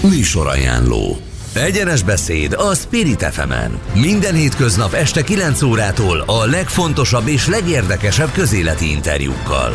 Műsorajánló. Egyenes beszéd a Spirit FM-en. Minden hétköznap este 9 órától a legfontosabb és legérdekesebb közéleti interjúkkal.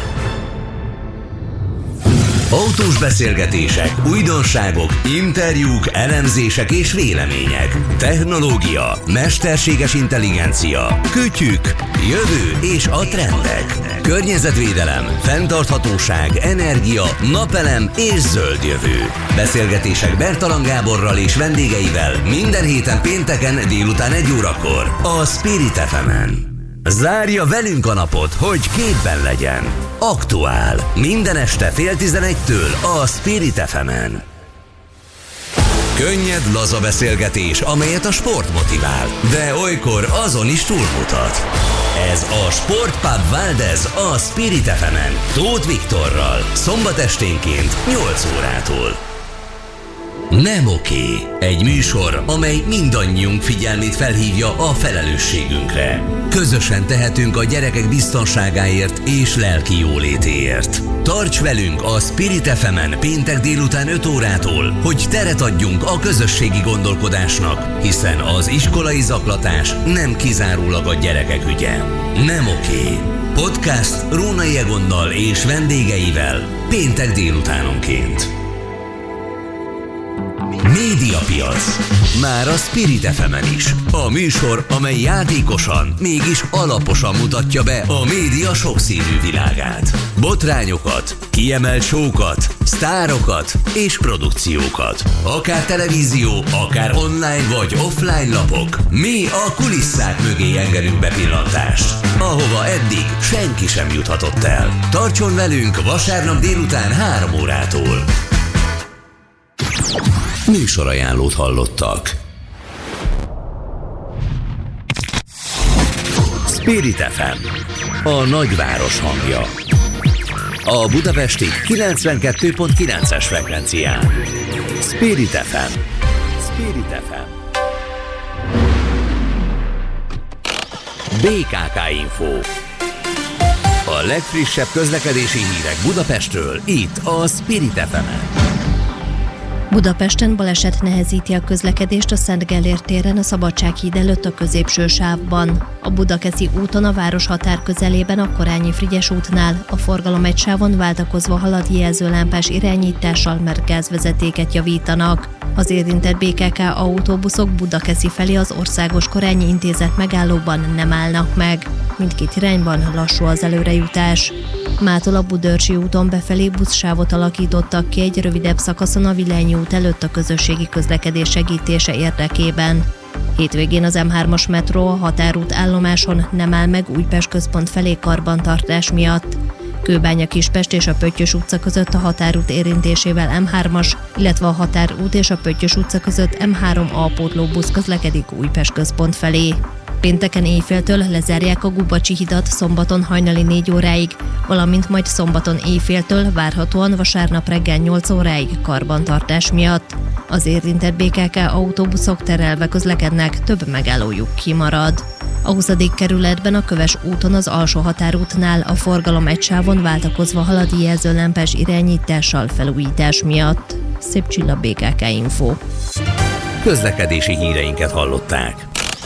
Autós beszélgetések, újdonságok, interjúk, elemzések és vélemények. Technológia, mesterséges intelligencia, kütyük, jövő és a trendek. Környezetvédelem, fenntarthatóság, energia, napelem és zöld jövő. Beszélgetések Bertalan Gáborral és vendégeivel minden héten pénteken délután 1 órakor a Spirit FM-en. Zárja velünk a napot, hogy képben legyen. Aktuál. Minden este 10:30-től a Spirit FM-en. Könnyed, laza beszélgetés, amelyet a sport motivál, de olykor azon is túlmutat. Ez a Sportpub Valdez a Spirit FM-en. Tóth Viktorral. Szombat esténként 8 órától. Nem oké. Egy műsor, amely mindannyiunk figyelmét felhívja a felelősségünkre. Közösen tehetünk a gyerekek biztonságáért és lelki jólétéért. Tarts velünk a Spirit FM-en péntek délután 5 órától, hogy teret adjunk a közösségi gondolkodásnak, hiszen az iskolai zaklatás nem kizárólag a gyerekek ügye. Nem oké. Podcast Rónai Egonnal és vendégeivel péntek délutánonként. Médiapiac. Már a Spirit FM-en is. A műsor, amely játékosan, mégis alaposan mutatja be a média sokszínű világát. Botrányokat, kiemelt show-kat, sztárokat és produkciókat. Akár televízió, akár online vagy offline lapok. Mi a kulisszák mögé engedünk bepillantást, ahova eddig senki sem juthatott el. Tartson velünk vasárnap délután 3 órától. Műsorajánlót hallottak. Spirit FM, a nagyváros hangja. A budapesti 92.9-es frekvencián. Spirit FM. Spirit FM. BKK Info. A legfrissebb közlekedési hírek Budapestről, itt a Spirit FM-en. Budapesten baleset nehezíti a közlekedést a Szent Gellért téren a Szabadsághíd előtt a középső sávban. A Budakeszi úton a városhatár közelében a Korányi-Frigyes útnál a forgalom egy sávon váltakozva halad jelzőlámpás irányítással, mert gázvezetéket javítanak. Az érintett BKK autóbuszok Budakeszi felé az Országos Korányi Intézet megállóban nem állnak meg. Mindkét irányban lassú az előrejutás. Mától a Budörsi úton befelé buszsávot alakítottak ki egy rövidebb szakaszon a Villányi út előtt a közösségi közlekedés segítése érdekében. Hétvégén az M3-as metró a Határút állomáson nem áll meg Újpest központ felé karbantartás miatt. Kőbánya-Kispest és a Pöttyös utca között a Határút érintésével M3-as, illetve a Határút és a Pöttyös utca között M3A pótlóbusz közlekedik Újpest központ felé. Pénteken éjféltől lezárják a Gubacsi hidat szombaton hajnali 4 óráig, valamint majd szombaton éjféltől várhatóan vasárnap reggel 8 óráig karbantartás miatt. Az érintett BKK autóbuszok terelve közlekednek, több megállójuk kimarad. A 20. kerületben a Köves úton az Alsó Határútnál a forgalom egy sávon váltakozva halad jelzőlámpás irányítással felújítás miatt. Szép Csilla, BKK Info. Közlekedési híreinket hallották.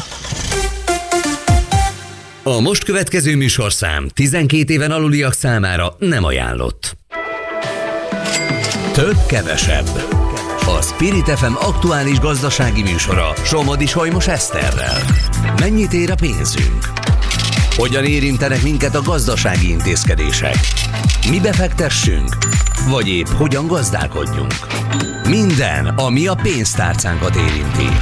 A most következő műsorszám 12 éven aluliak számára nem ajánlott. Több-kevesebb. A Spirit FM aktuális gazdasági műsora Somodi Solymos Eszterrel. Mennyit ér a pénzünk? Hogyan érintenek minket a gazdasági intézkedések? Mibe fektessünk? Vagy épp hogyan gazdálkodjunk? Minden, ami a pénztárcánkat érinti.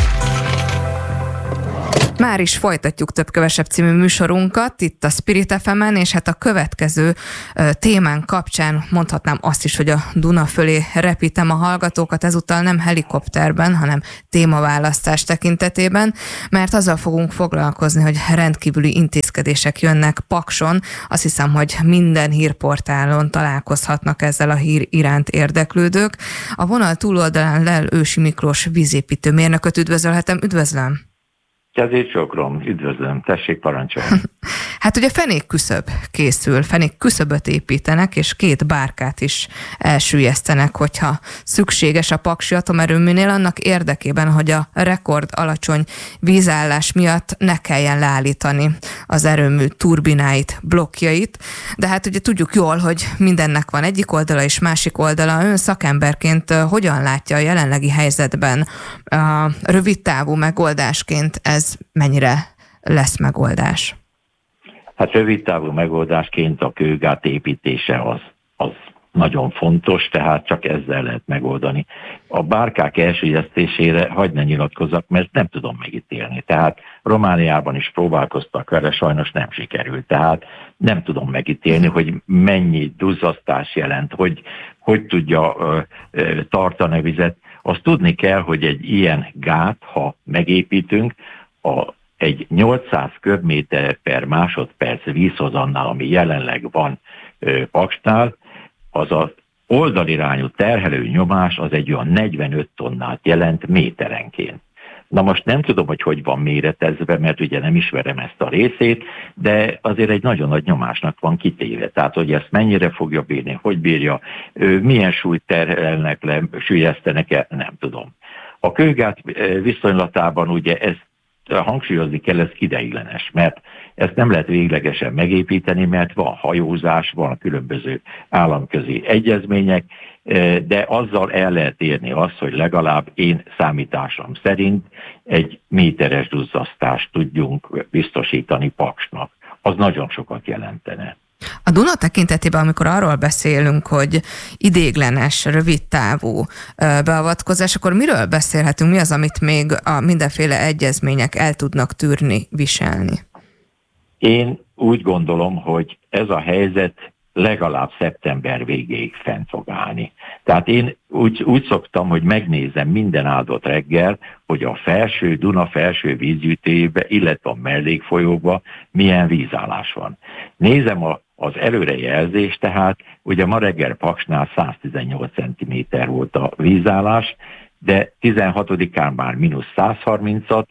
Már is folytatjuk Több-kevesebb című műsorunkat itt a Spirit FM-en, és hát a következő témán kapcsán mondhatnám azt is, hogy a Duna fölé repítem a hallgatókat, ezúttal nem helikopterben, hanem témaválasztás tekintetében, mert azzal fogunk foglalkozni, hogy rendkívüli intézkedések jönnek Pakson. Azt hiszem, hogy minden hírportálon találkozhatnak ezzel a hír iránt érdeklődők. A vonal túloldalán Lel Ősi Miklós vízépítő mérnököt üdvözölhetem, üdvözlöm! Kezét csókolom, üdvözlöm, tessék parancsolni. Hát ugye fenékküszöb készül, fenékküszöböt építenek, és 2 bárkát is elsüllyesztenek, hogyha szükséges a Paksi atomerőműnél, annak érdekében, hogy a rekord alacsony vízállás miatt ne kelljen leállítani az erőmű turbináit, blokkjait. De hát ugye tudjuk jól, hogy mindennek van egyik oldala és másik oldala. Ön szakemberként hogyan látja a jelenlegi helyzetben a rövidtávú megoldásként ez mennyire lesz megoldás? Hát rövidtávú megoldásként a kőgát építése az nagyon fontos, tehát csak ezzel lehet megoldani. A bárkák elsüllyesztésére hagyd ne nyilatkozzak, mert nem tudom megítélni. Tehát Romániában is próbálkoztak vele, sajnos nem sikerült. Tehát nem tudom megítélni, hogy mennyi duzzasztás jelent, hogy tudja tartani a vizet. Azt tudni kell, hogy egy ilyen gát, ha megépítünk, egy 800 köbméter per másodperc vízhozamnál, ami jelenleg van Paksnál, az az oldalirányú terhelő nyomás az egy olyan 45 tonnát jelent méterenként. Na most nem tudom, hogy van méretezve, mert ugye nem ismerem ezt a részét, de azért egy nagyon nagy nyomásnak van kitéve. Tehát, hogy ezt mennyire fogja bírni, hogy bírja, milyen súlyt terhelnek le, süllyesztenek el, nem tudom. A kőgát viszonylatában ugye ezt hangsúlyozni kell, ez ideiglenes, mert ezt nem lehet véglegesen megépíteni, mert van hajózás, van különböző államközi egyezmények, de azzal el lehet érni azt, hogy legalább én számításom szerint egy méteres duzzasztást tudjunk biztosítani Paksnak. Az nagyon sokat jelentene. A Duna tekintetében, amikor arról beszélünk, hogy idéglenes, rövidtávú beavatkozás, akkor miről beszélhetünk? Mi az, amit még a mindenféle egyezmények el tudnak tűrni, viselni? Én úgy gondolom, hogy ez a helyzet legalább szeptember végéig fent fog állni. Tehát én úgy szoktam, hogy megnézem minden áldott reggel, hogy a Duna felső vízgyűjtőjében, illetve a mellékfolyókban milyen vízállás van. Nézem az előrejelzést, tehát ugye ma reggel Paksnál 118 cm volt a vízállás, de 16-án már -130-at,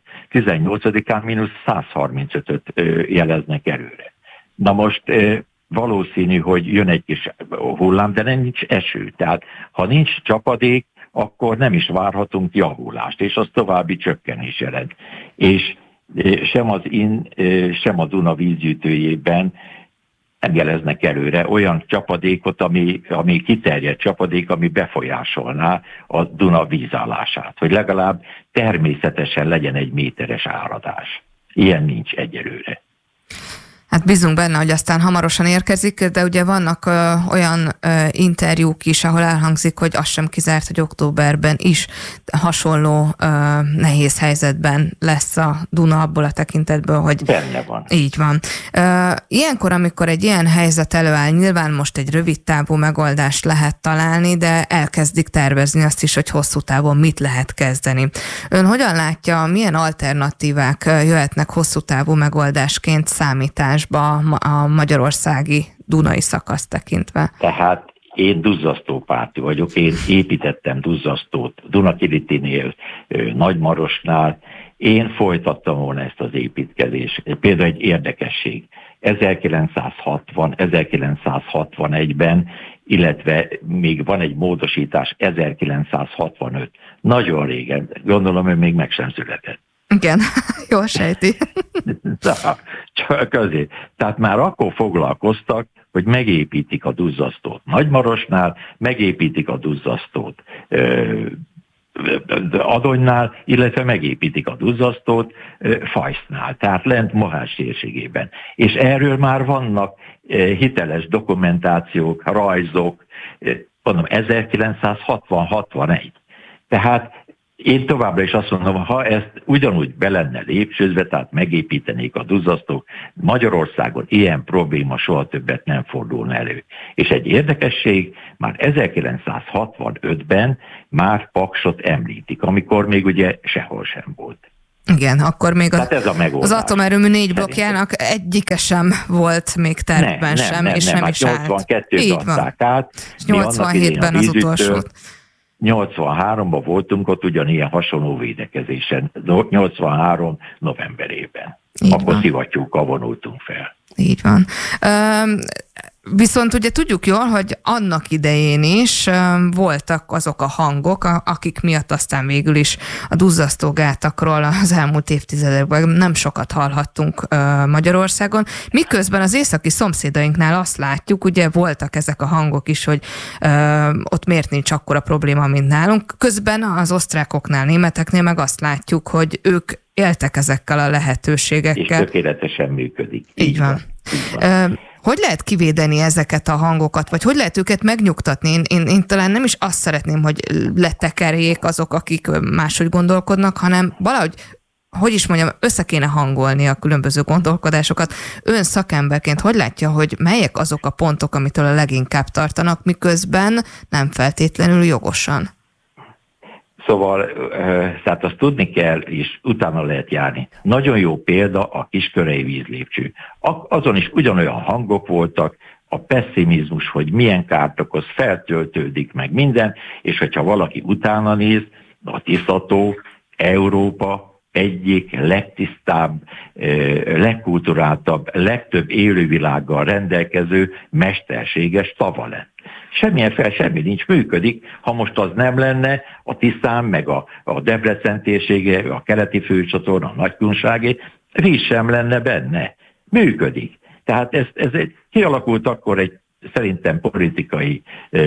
18-án -135-öt jeleznek előre. Na most valószínű, hogy jön egy kis hullám, de nem nincs eső. Tehát ha nincs csapadék, akkor nem is várhatunk javulást, és az további csökkenés jelent. És sem az Inn, sem a Duna vízgyűjtőjében nem jeleznek előre olyan csapadékot, ami kiterjedt csapadék, ami befolyásolná a Duna vízállását, hogy legalább természetesen legyen egy méteres áradás. Ilyen nincs egyelőre. Hát bízunk benne, hogy aztán hamarosan érkezik, de ugye vannak olyan interjúk is, ahol elhangzik, hogy az sem kizárt, hogy októberben is hasonló nehéz helyzetben lesz a Duna abból a tekintetből, hogy... Benne van. Így van. Ilyenkor, amikor egy ilyen helyzet előáll, nyilván most egy rövid távú megoldást lehet találni, de elkezdik tervezni azt is, hogy hosszú távon mit lehet kezdeni. Ön hogyan látja, milyen alternatívák jöhetnek hosszú távú megoldásként számításba a magyarországi dunai szakaszt tekintve? Tehát én duzzasztópárti vagyok, én építettem duzzasztót Dunakiritinél, Nagymarosnál, én folytattam volna ezt az építkezést. Például egy érdekesség. 1961-ben, illetve még van egy módosítás 1965. Nagyon régen, gondolom, ő még meg sem született. Igen, jól sejti. Csak azért. Tehát már akkor foglalkoztak, hogy megépítik a duzzasztót Nagymarosnál, megépítik a duzzasztót Adonynál, illetve megépítik a duzzasztót Fajsznál, tehát lent Mohács térségében. És erről már vannak hiteles dokumentációk, rajzok, mondom, 1960-61. Tehát én továbbra is azt mondom, ha ezt ugyanúgy be lenne lépcsőzve, tehát megépítenék a duzzasztók, Magyarországon ilyen probléma soha többet nem fordulna elő. És egy érdekesség, már 1965-ben már Paksot említik, amikor még ugye sehol sem volt. Igen, akkor még az atomerőmű 4 blokkjának egyike sem volt még tervben sem, és nem is állt. 82-t adták át. 87-ben az utolsót. 83-ban voltunk ott ugyanilyen hasonló védekezésen, 83 novemberében. Akkor szivattyúkkal vonultunk fel. Így van. Viszont ugye tudjuk jól, hogy annak idején is voltak azok a hangok, akik miatt aztán végül is a duzzasztó gátakról az elmúlt évtizedekben nem sokat hallhattunk Magyarországon. Miközben az északi szomszédainknál azt látjuk, ugye voltak ezek a hangok is, hogy ott miért nincs akkora probléma, mint nálunk. Közben az osztrákoknál, németeknél meg azt látjuk, hogy ők éltek ezekkel a lehetőségekkel. És tökéletesen működik. Így van. Hogy lehet kivédeni ezeket a hangokat, vagy hogy lehet őket megnyugtatni? Én talán nem is azt szeretném, hogy letekerjék azok, akik máshogy gondolkodnak, hanem valahogy, hogy is mondjam, össze kéne hangolni a különböző gondolkodásokat. Ön szakemberként hogy látja, hogy melyek azok a pontok, amitől a leginkább tartanak, miközben nem feltétlenül jogosan? Szóval, tehát azt tudni kell, és utána lehet járni. Nagyon jó példa a Kiskörei vízlépcső. Azon is ugyanolyan hangok voltak, a pessimizmus, hogy milyen kárt okoz, feltöltődik meg minden, és hogyha valaki utána néz, a Tisza-tó Európa egyik legtisztább, legkulturáltabb, legtöbb élővilággal rendelkező mesterséges tava lett. Semmi nincs, működik. Ha most az nem lenne, a Tiszán, meg a Debrecen térsége, a keleti főcsatorna, a Nagykunságé, víz sem lenne benne. Működik. Tehát ez kialakult akkor egy szerintem politikai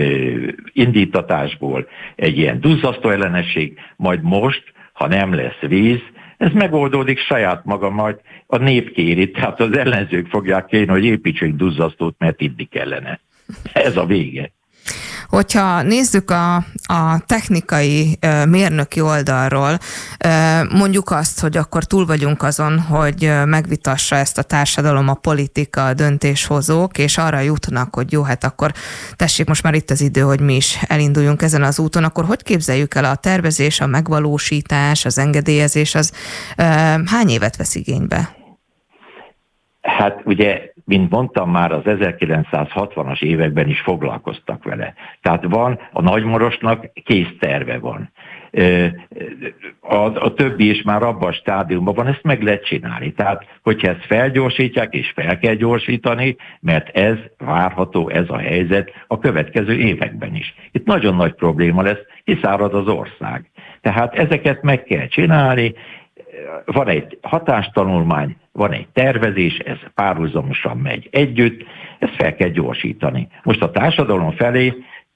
indítatásból egy ilyen duzzasztó ellenesség, majd most, ha nem lesz víz, ez megoldódik saját maga, majd a nép kéri, tehát az ellenzők fogják kérni, hogy építsünk duzzasztót, mert inni kellene. Ez a vége. Hogyha nézzük a technikai mérnöki oldalról, mondjuk azt, hogy akkor túl vagyunk azon, hogy megvitassa ezt a társadalom, a politika, a döntéshozók, és arra jutnak, hogy jó, hát akkor tessék, most már itt az idő, hogy mi is elinduljunk ezen az úton, akkor hogy képzeljük el a tervezés, a megvalósítás, az engedélyezés, az hány évet vesz igénybe? Hát ugye, mint mondtam már, az 1960-as években is foglalkoztak vele. Tehát van, a Nagymarosnak kész terve van. A többi is már abban a stádiumban van, ezt meg lehet csinálni. Tehát, hogyha ezt felgyorsítják, és fel kell gyorsítani, mert ez várható, ez a helyzet a következő években is. Itt nagyon nagy probléma lesz, kiszárad az ország. Tehát ezeket meg kell csinálni, van egy hatástanulmány, van egy tervezés, ez párhuzamosan megy együtt, ezt fel kell gyorsítani. Most a társadalom felé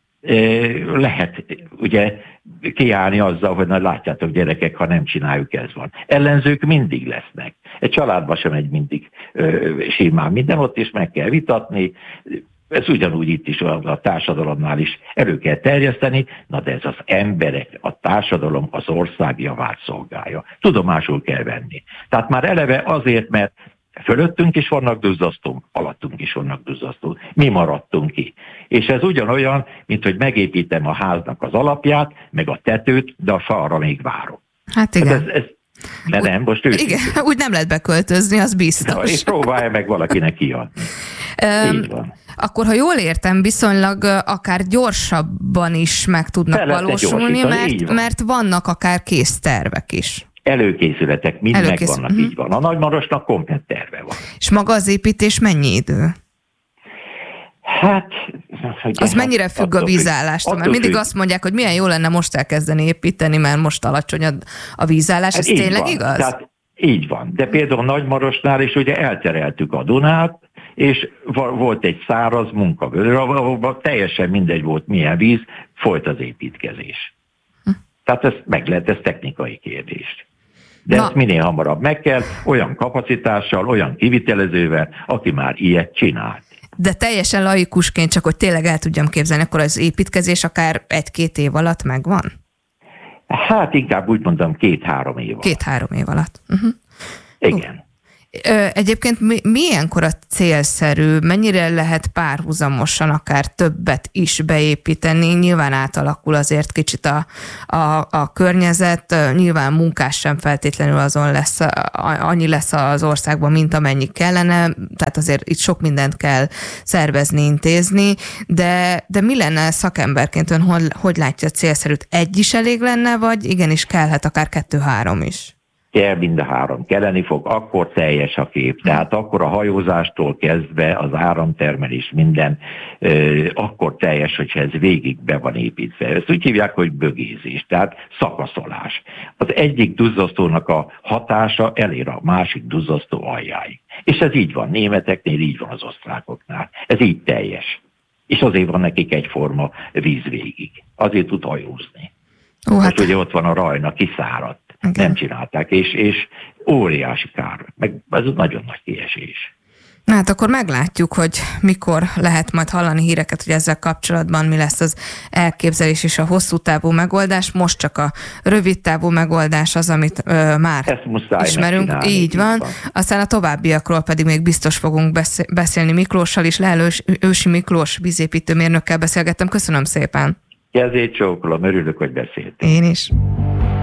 lehet ugye kiállni azzal, hogy na látjátok gyerekek, ha nem csináljuk, ez van. Ellenzők mindig lesznek. Egy családban sem megy mindig simán minden, ott is meg kell vitatni, ez ugyanúgy itt is a társadalomnál is elő kell terjeszteni, na de ez az emberek, a társadalom, az ország javát szolgálja. Tudomásul kell venni. Tehát már eleve azért, mert fölöttünk is vannak duzzasztók, alattunk is vannak duzzasztók. Mi maradtunk ki. És ez ugyanolyan, mint hogy megépítem a háznak az alapját, meg a tetőt, de a falra még várok. Hát igen. De nem, most igen, úgy nem lehet beköltözni, az biztos. És próbálja meg valakinek kiadni. Így van. Akkor, ha jól értem, viszonylag akár gyorsabban is meg tudnak valósulni, mert vannak akár kész tervek is. Előkészületek mind megvannak, így van. A Nagymarosnak komplett terve van. És maga az építés mennyi idő? Hát... Az mennyire függ a vízállástól? Mert mindig azt mondják, hogy milyen jó lenne most elkezdeni építeni, mert most alacsony a vízállás. Ez tényleg van. Igaz? Tehát így van. De például Nagymarosnál is ugye eltereltük a Dunát, és volt egy száraz munkavölgy, ahol teljesen mindegy volt milyen víz, folyt az építkezés. Tehát ez meg lehet, ez technikai kérdés. De ezt minél hamarabb meg kell, olyan kapacitással, olyan kivitelezővel, aki már ilyet csinált. De teljesen laikusként, csak hogy tényleg el tudjam képzelni, akkor az építkezés akár 1-2 év alatt megvan? Hát inkább úgy mondom 2-3 év alatt. 2-3 év alatt. Igen. Egyébként milyenkor a célszerű, mennyire lehet párhuzamosan akár többet is beépíteni? Nyilván átalakul azért kicsit a környezet, nyilván munkás sem feltétlenül azon lesz, annyi lesz az országban, mint amennyi kellene, tehát azért itt sok mindent kell szervezni, intézni, de mi lenne szakemberként ön, hogy látja célszerűt? Egy is elég lenne, vagy igenis kellhet akár 2-3 is? Kell mind a 3. Kelleni fog, akkor teljes a kép. Tehát akkor a hajózástól kezdve az áramtermelés minden, akkor teljes, hogyha ez végig be van építve. Ezt úgy hívják, hogy bögézés, tehát szakaszolás. Az egyik duzzasztónak a hatása elér a másik duzzasztó aljáig. És ez így van németeknél, így van az osztrákoknál. Ez így teljes. És azért van nekik egyforma víz végig. Azért tud hajózni. Most ugye ott van a Rajna, kiszáradt. Okay. Nem csinálták, és óriási kár, meg ez nagyon nagy kiesés. Hát akkor meglátjuk, hogy mikor lehet majd hallani híreket, hogy ezzel kapcsolatban mi lesz az elképzelés és a hosszú távú megoldás. Most csak a rövid távú megoldás az, amit már ismerünk. Így van. Aztán a továbbiakról pedig még biztos fogunk beszélni Miklóssal is. Ősi Miklós vízépítőmérnökkel beszélgettem. Köszönöm szépen. Kezét csókolom, örülök, hogy beszéltem. Én is.